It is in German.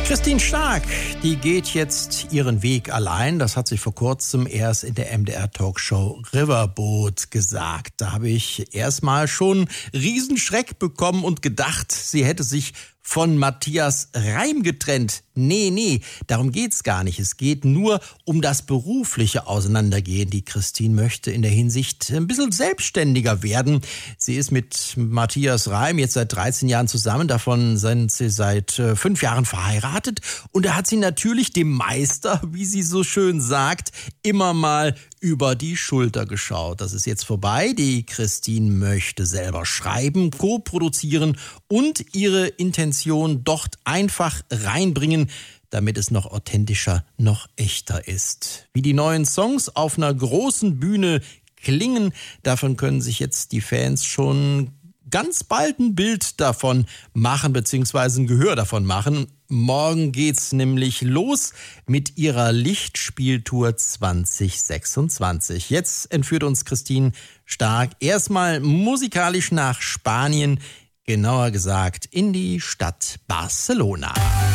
Christine Stark, die geht jetzt ihren Weg allein. Das hat sie vor kurzem erst in der MDR-Talkshow Riverboat gesagt. Da habe ich erstmal schon Riesenschreck bekommen und gedacht, sie hätte sich von Matthias Reim getrennt. Nee, darum geht's gar nicht. Es geht nur um das berufliche Auseinandergehen. Die Christine möchte in der Hinsicht ein bisschen selbstständiger werden. Sie ist mit Matthias Reim jetzt seit 13 Jahren zusammen. Davon sind sie seit 5 Jahren verheiratet. Und da hat sie natürlich dem Meister, wie sie so schön sagt, immer mal über die Schulter geschaut. Das ist jetzt vorbei. Die Christine möchte selber schreiben, co-produzieren und ihre Intention dort einfach reinbringen, damit es noch authentischer, noch echter ist. Wie die neuen Songs auf einer großen Bühne klingen, davon können sich jetzt die Fans schon ganz bald ein Bild davon machen, beziehungsweise ein Gehör davon machen. Morgen geht's nämlich los mit ihrer Lichtspieltour 2026. Jetzt entführt uns Christine Stark erstmal musikalisch nach Spanien, genauer gesagt in die Stadt Barcelona.